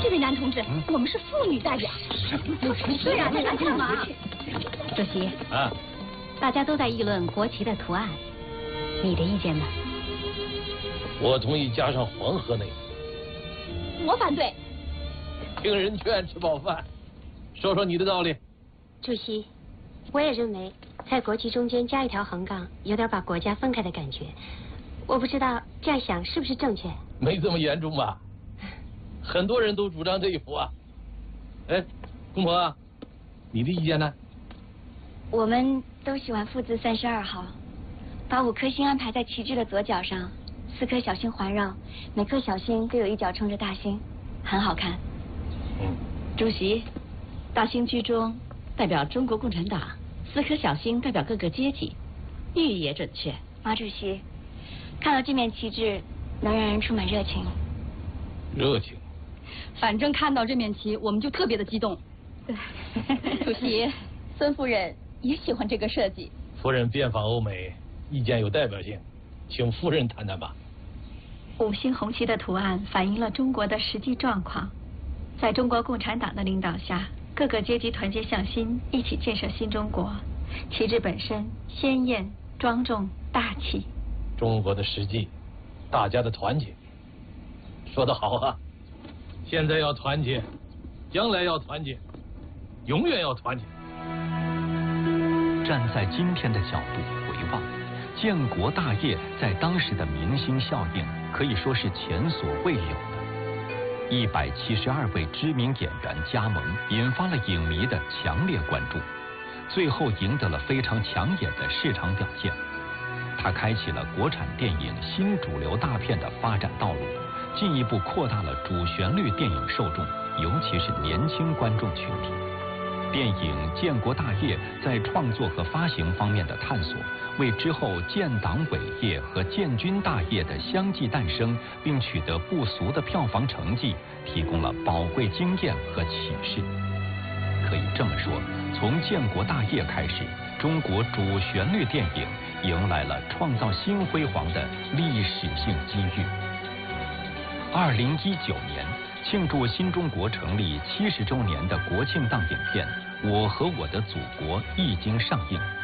这位男同志，我们是妇女代表。是啊，你来干嘛？ 主席啊， 大家都在议论国旗的图案，你的意见呢？ 我同意加上黄河那个。 我反对。 听人劝，吃饱饭。说说你的道理。 主席，我也认为在国旗中间加一条横杠，有点把国家分开的感觉。我不知道这样想是不是正确？ 没这么严重吧？很多人都主张这一幅啊。哎，公婆啊，你的意见呢？ 我们都喜欢复制32号，把5颗星安排在旗帜的左脚上，4颗小星环绕，每颗小星都有一角冲着大星，很好看。 主席，大星居中代表中国共产党，4颗小星代表各个阶级，寓意也准确。 马主席，看到这面旗帜，能让人充满热情。 热情。 反正看到这面旗，我们就特别的激动。主席，孙夫人也喜欢这个设计。 夫人遍访欧美，意见有代表性，请夫人谈谈吧。 5星红旗的图案反映了中国的实际状况，在中国共产党的领导下，各个阶级团结向心，一起建设新中国。旗帜本身鲜艳、庄重、大气。 中国的实际，大家的团结，说得好啊！现在要团结，将来要团结，永远要团结。 站在今天的角度回望，建国大业在当时的明星效应可以说是前所未有的。172位知名演员加盟，引发了影迷的强烈关注，最后赢得了非常抢眼的市场表现。它开启了国产电影新主流大片的发展道路，进一步扩大了主旋律电影受众，尤其是年轻观众群体。电影《建国大业》在创作和发行方面的探索，为之后建党伟业和建军大业的相继诞生，并取得不俗的票房成绩，提供了宝贵经验和启示。可以这么说，从《建国大业》开始，中国主旋律电影迎来了创造新辉煌的历史性机遇。2019年，庆祝新中国成立70周年的国庆档影片《我和我的祖国》一经上映，